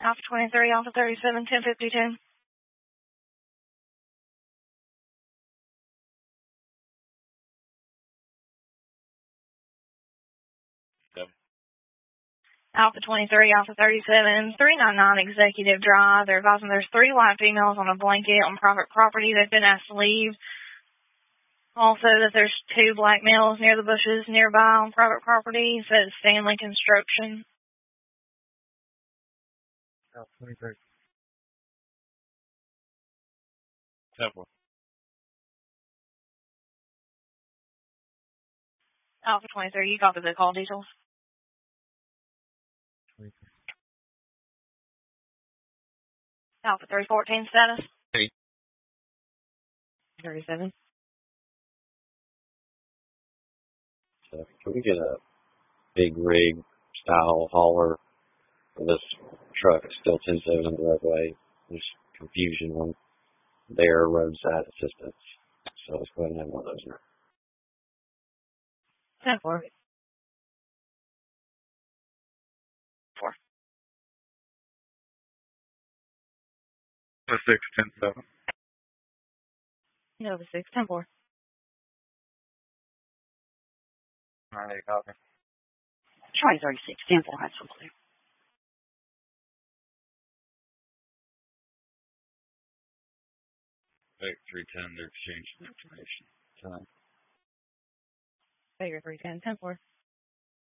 Alpha 23, Alpha 37, 1052. Alpha 23, Alpha 37, 399 Executive Drive. They're advising there's 3 white females on a blanket on private property. They've been asked to leave. Also that there's 2 black males near the bushes nearby on private property. It says Stanley Construction. Alpha 23. Temple. Alpha 23, you copy the call details. 23. Alpha 314 status. 3. 37. So can we get a big rig style hauler for this truck? It's still 10-7 on the roadway. There's confusion on their roadside assistance. So let's go ahead and have one of those now. 10-4. 4. Nova 6, 10-7. Nova 6, 10-4. Alright, copy. Charlie 36, 10-4, high school clear. Vic 310, they're exchanging information. Time. Figure 310, 10-4.